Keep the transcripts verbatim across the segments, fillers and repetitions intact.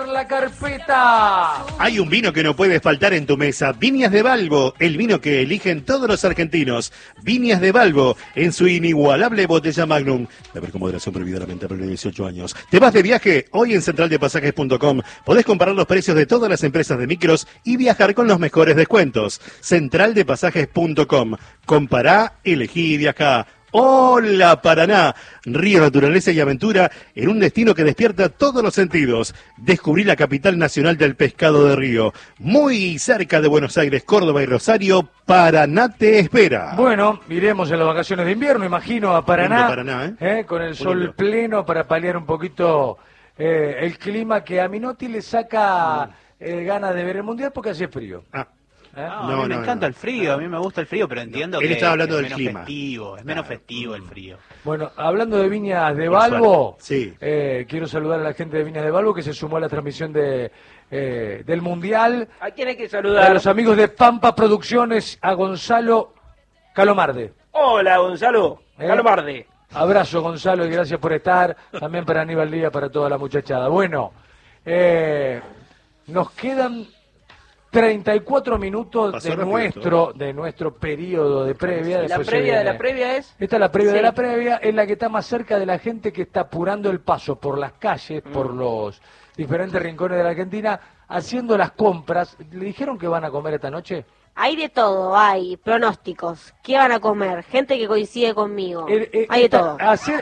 la carpeta. Hay un vino que no puede faltar en tu mesa. Viñas de Balbo, el vino que eligen todos los argentinos. Viñas de Balbo, en su inigualable botella Magnum. Beber con moderación prohibida, lamentable de dieciocho años. ¿Te vas de viaje? Hoy en central de pasajes punto com podés comparar los precios de todas las empresas de micros y viajar con los mejores descuentos. central de pasajes punto com. Compará, elegí y viajá. Hola Paraná, río, naturaleza y aventura en un destino que despierta todos los sentidos. Descubrí la capital nacional del pescado de río. Muy cerca de Buenos Aires, Córdoba y Rosario, Paraná te espera. Bueno, iremos en las vacaciones de invierno, imagino, a Paraná, Lindo Paraná, ¿eh? ¿eh? Con el sol lindo. pleno para paliar un poquito eh, el clima que a Minotti le saca eh, ganas de ver el Mundial porque hace frío. Ah. ¿Eh? No, No, a mí me no, encanta no. el frío, a mí me gusta el frío, pero entiendo No, él que estaba hablando es del menos clima. festivo, es menos Claro. festivo el frío. Bueno, hablando de Viñas de Por Balbo, suerte, sí. eh, quiero saludar a la gente de Viñas de Balbo que se sumó a la transmisión de eh, del Mundial. ¿A quién hay que A saludar? los amigos de Pampa Producciones, a Gonzalo Calomarde. Hola, Gonzalo. ¿Eh? Calomarde. Abrazo, Gonzalo, y gracias por estar. También para Aníbal Díaz, para toda la muchachada. Bueno, eh, nos quedan treinta y cuatro minutos Pasó de rápido nuestro de nuestro periodo de previa. La Después se previa de viene- la previa es... Esta es la previa Sí. de la previa, es la que está más cerca de la gente que está apurando el paso por las calles, por los diferentes rincones de la Argentina, haciendo las compras. ¿Le dijeron que van a comer esta noche? Hay de todo, hay pronósticos. ¿Qué van a comer? Gente que coincide conmigo. Eh, eh, hay de esta- todo. hacer-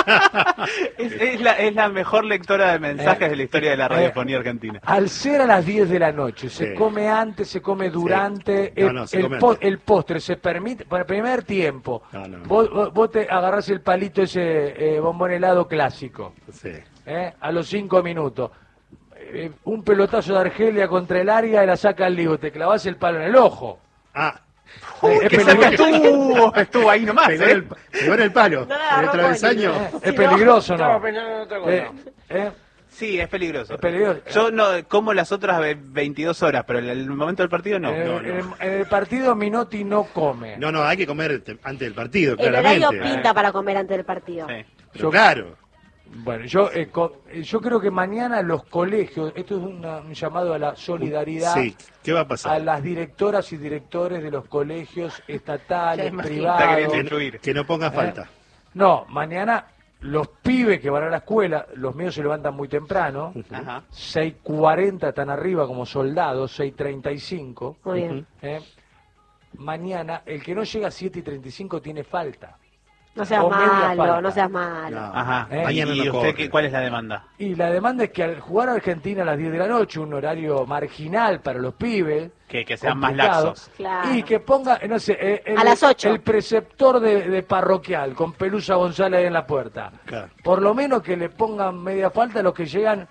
Es, es la, es la mejor lectora de mensajes Eh, de la historia de la eh, radiofonía argentina. Al ser a las diez de la noche, se Sí. come antes, se come durante, No, el, no, se el come po- antes. el postre se permite, para el primer tiempo, No, no. Vos, vos- vos te agarrás el palito ese eh, bombón helado clásico, Sí. ¿eh? A los cinco minutos, Eh, un pelotazo de Argelia contra el área y la saca al lío, te clavás el palo en el ojo. Ah, Eh, es, ¡Qué cerca peligroso, estuvo! Estuvo ahí nomás, pegó en ¿eh? el, pegó en el palo, No, en el no, travesaño. eh, es peligroso, ¿no? Estaba pensando en otra cosa. Eh, eh, Sí, es peligroso. Es peligroso. Yo no como las otras ve- veintidós horas, pero en el momento del partido no. eh, no, en, no. el, en el partido Minotti no come. No, no, hay que comer te- antes del partido, El claramente. horario pinta para comer antes del partido. Sí. Pero claro. Bueno, yo eh, co- eh, yo creo que mañana los colegios, esto es una- un llamado a la solidaridad, Sí, ¿qué va a a pasar? las directoras y directores de los colegios estatales, Ya imagino. Está privados. queriendo Que, influir. que no ponga falta. No, mañana los pibes que van a la escuela, los míos se levantan muy temprano, Ajá. seis cuarenta están arriba como soldados, seis treinta y cinco. Muy bien. ¿eh? Mañana, el que no llega a siete y treinta y cinco tiene falta. No seas O media malo, falta. no seas malo. No. Ajá. Eh, Mañana ¿Y no usted corre. qué, cuál es la demanda? Y la demanda es que al jugar a Argentina a las diez de la noche, un horario marginal para los pibes, Que, que sean más complicado, laxos. Claro. y que ponga, no sé, eh, el, A las ocho. el preceptor de, de parroquial con Pelusa González ahí en la puerta. Claro. Por lo menos que le pongan media falta a los que llegan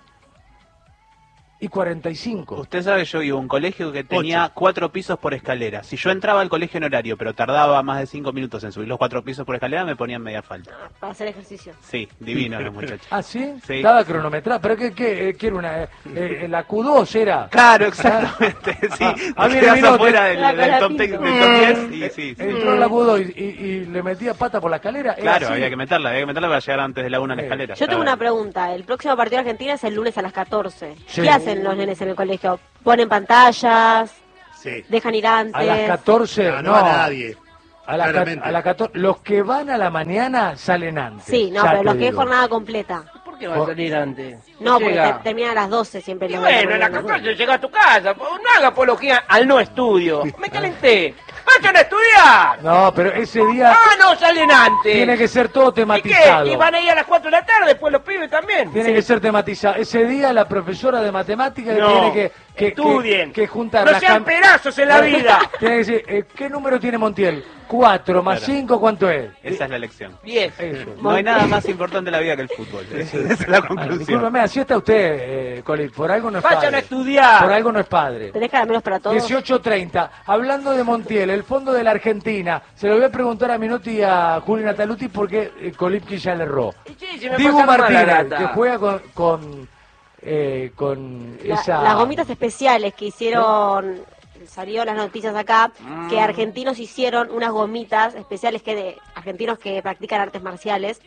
y cuarenta y cinco. Usted sabe, yo iba a un colegio que tenía cuatro pisos por escalera. Si yo entraba al colegio en horario, pero tardaba más de cinco minutos en subir los cuatro pisos por escalera, me ponían media falta. Para hacer ejercicio. Sí, divino los muchachos. ¿Ah, sí? Sí. Estaba cronometrado. ¿Pero qué, qué, eh, qué era una? eh, eh, ¿La Q dos era? Claro, exactamente, sí. Ah, Te ah, bien, quedas Minotti. afuera del, La del top, Colapinto. ten- del top diez y sí, sí. Entró en la Q dos y, y- y le metía pata por la escalera. ¿Era Claro, así? había que meterla, había que meterla para llegar antes de la una a la Eh, escalera. Yo tengo Estaba- una pregunta. El próximo partido de Argentina es el lunes a las catorce. Sí. ¿Qué hacen los nenes en el colegio? ¿Ponen pantallas? Sí. ¿Dejan ir antes? A las catorce, No, no. no va nadie. A la, ca- Claramente. a la catorce, los que van a la mañana salen antes. Sí, no, ya pero te los que es digo. jornada completa. ¿Por qué va a salir antes? No, porque Llega. te- terminan a las doce siempre. Y los de la bueno, en la mañana. catorce llega a tu casa. No haga apología al no estudio. Me calenté. ¡Vayan a estudiar! No, pero ese día ¡Ah, no salen antes! tiene que ser todo ¿Y qué? tematizado. ¿Y van a ir a las cuatro de la tarde? Después los pibes también. Tiene que ser tematizado. Ese día la profesora de matemáticas No, tiene que, que, estudien. que, que juntar No las sean cam- pedazos en la vida. Tiene que decir, eh, ¿qué número tiene Montiel? Cuatro más Claro. cinco, ¿cuánto es? Esa es la lección. Diez. Eso. No hay nada más importante en la vida que el fútbol. Esa es la Ah, conclusión. discúlpeme, así está usted, eh, Coli. Por algo no es Vayan padre. a estudiar. Por algo no es padre. ¿Tenés caramelos para todos? dieciocho treinta. Hablando de Montiel, el fondo de la Argentina. Se lo voy a preguntar a Minotti y a Juli Nataluti porque eh, Kolipki ya le erró. Y sí, se me Dibu pasaron mal la Martínez, lata. que juega con, con, eh, con La- esa... Las gomitas especiales que hicieron, salió las noticias acá, que Mm. argentinos hicieron unas gomitas especiales que de argentinos que practican artes marciales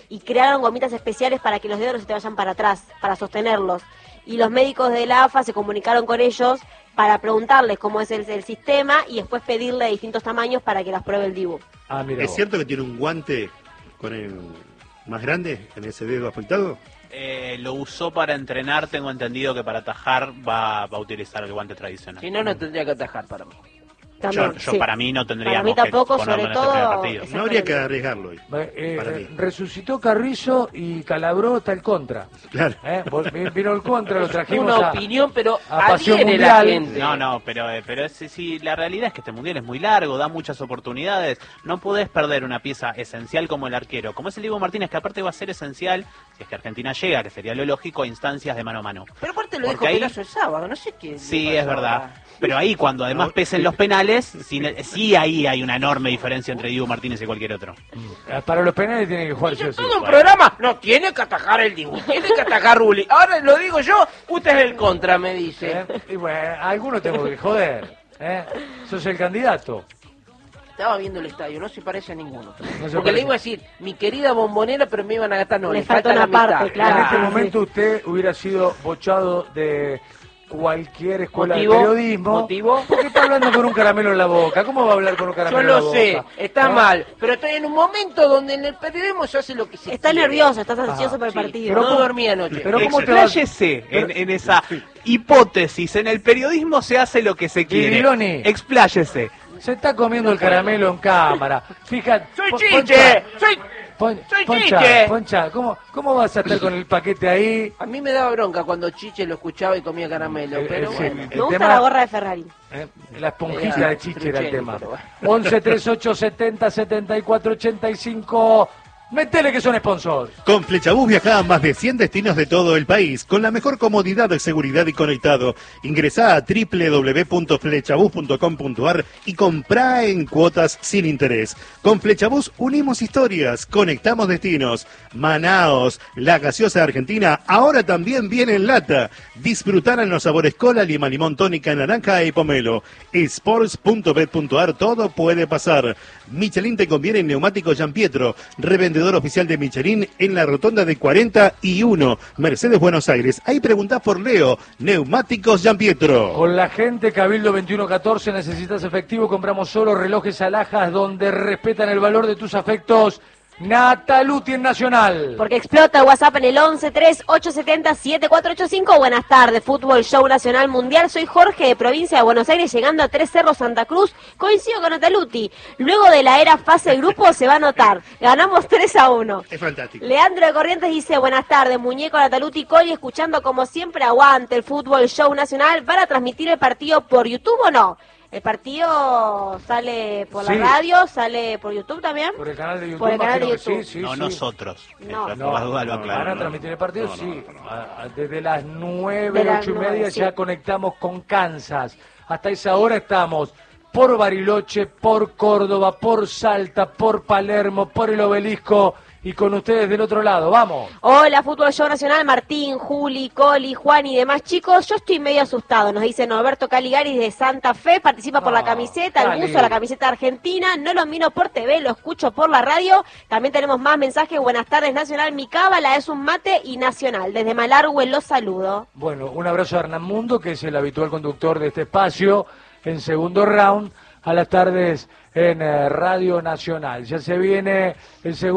y crearon gomitas especiales para que los dedos no se te vayan para atrás, para sostenerlos. Y los médicos de la A F A se comunicaron con ellos para preguntarles cómo es el, el sistema y después pedirle de distintos tamaños para que las pruebe el Dibu. Ah, mira ¿Es vos. cierto que tiene un guante con el más grande en ese dedo afectado? Eh, lo usó para entrenar, tengo entendido que para atajar va, va a utilizar el guante tradicional. Si no, no tendría que atajar para mí. También, yo yo sí. para mí no tendríamos Para mí tampoco, que ponerlo sobre en este primer todo, partido. es- No habría que arriesgarlo hoy. Eh, Para eh, mí. resucitó Carrizo y Calabró está el contra. Claro. ¿Eh? Vos- Vino el contra, lo trajimos Una a, opinión, pero a Pasión adhiere la Mundial. gente. No, no, pero, eh, pero es, sí, la realidad es que este mundial es muy largo, da muchas oportunidades. No podés perder una pieza esencial como el arquero, como es el Dibu Martínez, que aparte va a ser esencial, si es que Argentina llega, que sería lo lógico, a instancias de mano a mano. Pero aparte lo Porque dijo ahí- Pelazo el sábado, no sé qué. Sí, le es pasó verdad. ahora. Pero ahí, cuando además pesen los penales, sí, sí ahí hay una enorme diferencia entre Dibu Martínez y cualquier otro. Eh, Para los penales tiene que jugar sí o sí. Todo un programa, no, tiene que atajar el Dibu, tiene que atajar Rulli. Ahora lo digo yo, usted es el contra, me dice. ¿Eh? Y bueno, algunos tengo que joder. ¿Eh? Sos el candidato. Estaba viendo el estadio, no se parece a ninguno. se Porque parece. le iba a decir, mi querida bombonera, pero me iban a gastar, no, Le le, falta falta, una la mitad. parte, claro. En este Ah, momento usted hubiera sido bochado de cualquier escuela ¿Motivo? de periodismo. ¿Motivo? Porque está hablando con un caramelo en la boca. ¿Cómo va a hablar con un caramelo Yo en la lo boca? sé, está ¿Eh? mal, pero estoy en un momento donde en el periodismo se hace lo que se Está quiere. nervioso, estás ansioso Ajá, por el Sí, partido. pero no ¿cómo- dormí anoche. pero cómo te vas- Expláyese en, en esa hipótesis. En el periodismo se hace lo que se quiere. Viviloni. Expláyese. Se está comiendo el caramelo en cámara. Fíjate. ¡Soy Pon- chiche! ¡Soy... Pon- ¡Soy Poncha, chiche! Poncha, ¿cómo, ¿cómo vas a estar con el paquete ahí? A mí me daba bronca cuando Chiche lo escuchaba y comía caramelo, Eh, pero eh, sí. bueno. Me el gusta tema- la gorra de Ferrari. ¿Eh? La esponjita Era de chiche era el Trucheni, tema. pero bueno. once treinta y ocho setenta setenta y cuatro ochenta y cinco. Metele que son sponsors. Con Flechabús viaja a más de cien destinos de todo el país, con la mejor comodidad, seguridad y conectado. Ingresá a doble u doble u doble u punto flechabús punto com punto ar y comprá en cuotas sin interés. Con Flechabús unimos historias, conectamos destinos. Manaos, la gaseosa argentina, ahora también viene en lata. Disfrutar en los sabores cola, lima, limón, tónica, naranja y pomelo. sports punto bet punto ar, todo puede pasar. Michelin te conviene en neumáticos Gianpietro, revendedor oficial de Michelin en la rotonda de cuarenta y uno, Mercedes Buenos Aires. Ahí preguntás por Leo, Neumáticos Gianpietro. Con la gente Cabildo veintiuno catorce necesitas efectivo, compramos solo relojes alhajas donde respetan el valor de tus afectos. Nataluti en Nacional. Porque explota el WhatsApp en el once tres ocho siete cero siete cuatro ocho cinco. Buenas tardes, Fútbol Show Nacional Mundial. Soy Jorge de Provincia de Buenos Aires, llegando a Tres Cerros, Santa Cruz. Coincido con Nataluti. Luego de la era fase grupo se va a notar. Ganamos tres a uno. Es fantástico. Leandro de Corrientes dice, buenas tardes, muñeco Nataluti y Coli, escuchando como siempre aguante el Fútbol Show Nacional. ¿Van a transmitir el partido por YouTube o no? El partido sale por Sí. la radio, sale por YouTube también. Por el canal de YouTube. Por el canal de imagino que YouTube. sí, sí, no sí. nosotros. No. Eso, por las dudas lo no, aclaro. van a no. transmitir el partido, No, no, sí. no, no. A- a- Desde las nueve, De las ocho y nueve, media sí. ya conectamos con Kansas. Hasta esa hora estamos por Bariloche, por Córdoba, por Salta, por Palermo, por el Obelisco y con ustedes del otro lado. ¡Vamos! Hola, Fútbol Show Nacional, Martín, Juli, Coli, Juan y demás chicos. Yo estoy medio asustado, nos dice Norberto Caligari de Santa Fe, participa por No, la camiseta, el Cali. buzo, la camiseta argentina, no lo miro por T V, lo escucho por la radio. También tenemos más mensajes, buenas tardes Nacional, mi cábala es un mate y Nacional. Desde Malargüe los saludo. Bueno, un abrazo a Hernán Mundo, que es el habitual conductor de este espacio, en segundo round, a las tardes en eh, Radio Nacional. Ya se viene el segundo.